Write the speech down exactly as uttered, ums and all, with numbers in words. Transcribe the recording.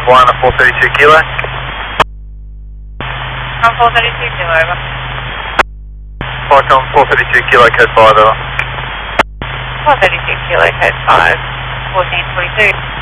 one four thirty-two kilo. one four thirty-two kilo, over. Falcon four thirty-two kilo, code five, over. four thirty-two kilo, code five, fourteen forty-two.